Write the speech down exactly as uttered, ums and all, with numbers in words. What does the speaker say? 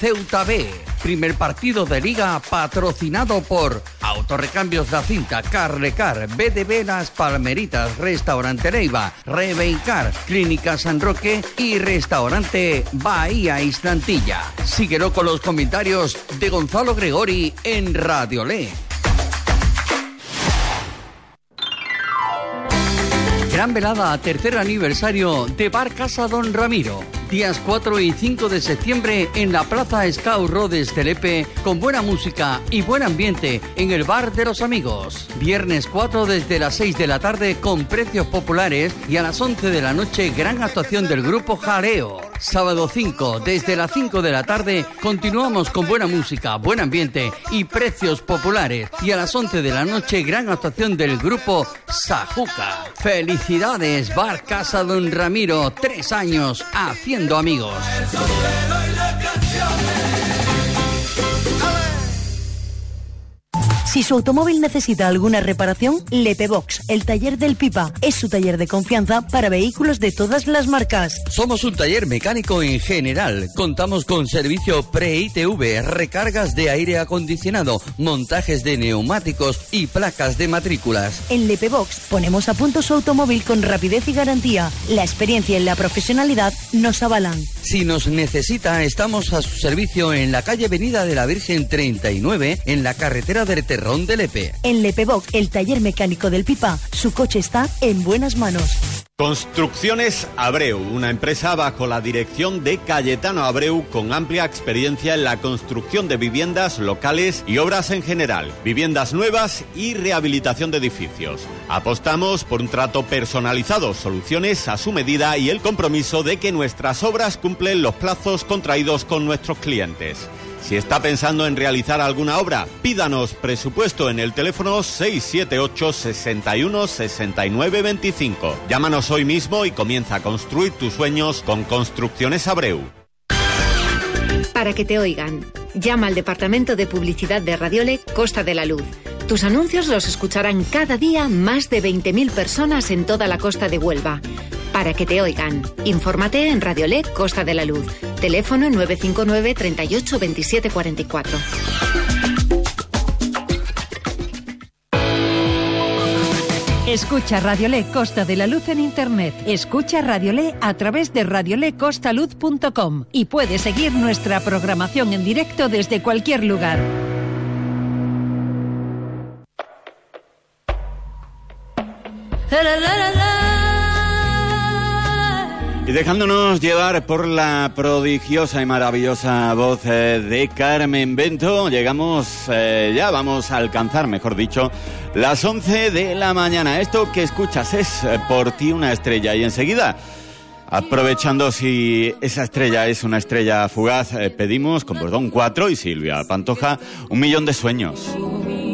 Ceuta B. Primer partido de Liga patrocinado por Autorrecambios La Cinta, Carrecar, B D B Las Palmeritas, Restaurante Leiva, Rebeincar, Clínica San Roque y Restaurante Bahía Islantilla. Síguelo con los comentarios de Gonzalo Gregori en Radio Le. Gran velada, tercer aniversario de Bar Casa Don Ramiro. Días cuatro y cinco de septiembre en la Plaza Scout Rodes de Lepe, con buena música y buen ambiente en el Bar de los Amigos. Viernes cuatro desde las seis de la tarde con precios populares y a las once de la noche gran actuación del grupo Jaleo. Sábado cinco desde las cinco de la tarde continuamos con buena música, buen ambiente y precios populares y a las once de la noche gran actuación del grupo Sajuca. Felicidades Bar Casa Don Ramiro, tres años haciendo amigos. Si su automóvil necesita alguna reparación, Lepebox, el taller del Pipa, es su taller de confianza para vehículos de todas las marcas. Somos un taller mecánico en general. Contamos con servicio pre-I T V, recargas de aire acondicionado, montajes de neumáticos y placas de matrículas. En Lepebox ponemos a punto su automóvil con rapidez y garantía. La experiencia y la profesionalidad nos avalan. Si nos necesita, estamos a su servicio en la calle Avenida de la Virgen treinta y nueve, en la carretera del Terrón de Lepe. En Lepebox, el taller mecánico del Pipa, su coche está en buenas manos. Construcciones Abreu, una empresa bajo la dirección de Cayetano Abreu con amplia experiencia en la construcción de viviendas, locales y obras en general, viviendas nuevas y rehabilitación de edificios. Apostamos por un trato personalizado, soluciones a su medida y el compromiso de que nuestras obras cumplen los plazos contraídos con nuestros clientes. Si está pensando en realizar alguna obra, pídanos presupuesto en el teléfono seis siete ocho, sesenta y uno, sesenta y nueve veinticinco. Llámanos hoy mismo y comienza a construir tus sueños con Construcciones Abreu. Para que te oigan, llama al Departamento de Publicidad de Radiole Costa de la Luz. Tus anuncios los escucharán cada día más de veinte mil personas en toda la costa de Huelva. Para que te oigan, infórmate en Radiole Costa de la Luz. Teléfono nueve cinco nueve, treinta y ocho, veintisiete cuarenta y cuatro. Escucha Radiole Costa de la Luz en internet. Escucha Radiole a través de radiole costa luz punto com y puedes seguir nuestra programación en directo desde cualquier lugar. Y dejándonos llevar por la prodigiosa y maravillosa voz eh, de Carmen Bento, llegamos, eh, ya vamos a alcanzar, mejor dicho, las once de la mañana. Esto que escuchas es eh, Por ti una estrella. Y enseguida, aprovechando si esa estrella es una estrella fugaz, eh, pedimos con Bordón cuatro y Silvia Pantoja Un millón de sueños.